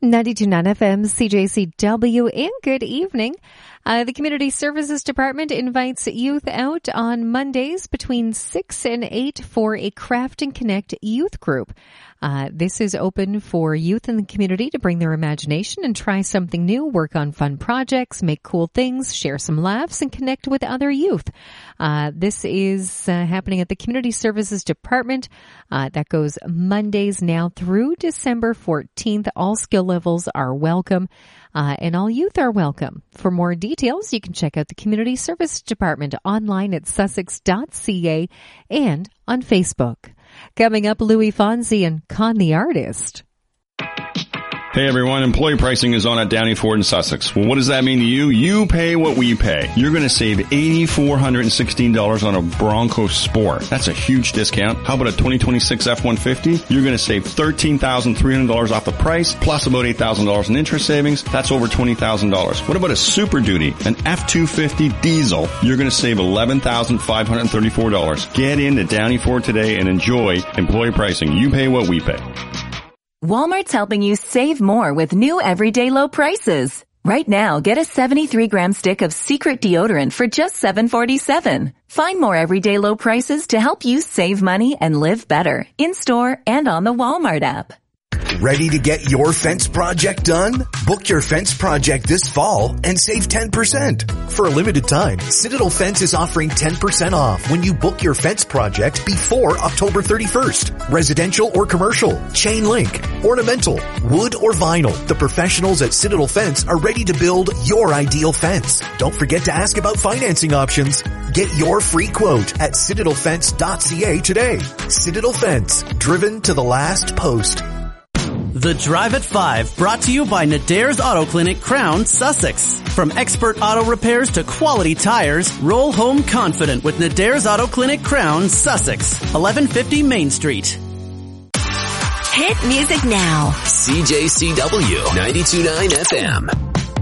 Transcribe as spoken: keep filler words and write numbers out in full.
ninety-two point nine F M, C J C W, and good evening. Uh, the Community Services Department invites youth out on Mondays between six and eight for a Craft and Connect youth group. Uh, this is open for youth in the community to bring their imagination and try something new, work on fun projects, make cool things, share some laughs, and connect with other youth. Uh, this is uh, happening at the Community Services Department. Uh, that goes Mondays now through December fourteenth. All skill levels are welcome. Uh, and all youth are welcome. For more details, you can check out the Community Service Department online at sussex dot c a and on Facebook. Coming up, Louis Fonsi and Con the Artist. Hey everyone, employee pricing is on at Downey Ford in Sussex. Well, what does that mean to you? You pay what we pay. You're going to save eight thousand four hundred sixteen dollars on a Bronco Sport. That's a huge discount. How about a twenty twenty-six F one fifty? You're going to save thirteen thousand three hundred dollars off the price, plus about eight thousand dollars in interest savings. That's over twenty thousand dollars. What about a Super Duty, an F two fifty diesel? You're going to save eleven thousand five hundred thirty-four dollars. Get into Downey Ford today and enjoy employee pricing. You pay what we pay. Walmart's helping you save more with new everyday low prices. Right now, get a seventy-three gram stick of Secret deodorant for just seven forty-seven. Find more everyday low prices to help you save money and live better in-store and on the Walmart app. Ready to get your fence project done? Book your fence project this fall and save ten percent. For a limited time, Citadel Fence is offering ten percent off when you book your fence project before October thirty-first. Residential or commercial, chain link, ornamental, wood or vinyl. The professionals at Citadel Fence are ready to build your ideal fence. Don't forget to ask about financing options. Get your free quote at citadel fence dot c a today. Citadel Fence, driven to the last post. The Drive at five, brought to you by Nadare's Auto Clinic, Crown, Sussex. From expert auto repairs to quality tires, roll home confident with Nadare's Auto Clinic, Crown, Sussex. eleven fifty Main Street. Hit music now. C J C W ninety-two point nine F M.